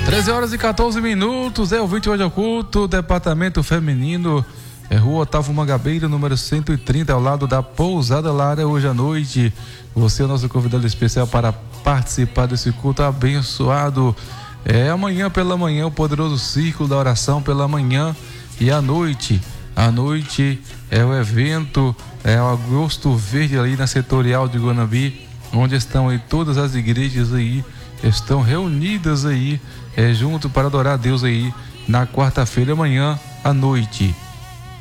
13 horas e 14 minutos, é o 28 ao culto, departamento feminino, Rua Otávio Mangabeira, número 130, ao lado da Pousada Lara, hoje à noite. Você é o nosso convidado especial para participar desse culto abençoado. Amanhã pela manhã, o poderoso círculo da oração pela manhã e à noite. À noite é o evento, o Agosto Verde ali na Setorial de Guanambi, onde estão aí todas as igrejas aí, estão reunidas aí, junto para adorar a Deus aí na quarta-feira, amanhã à noite.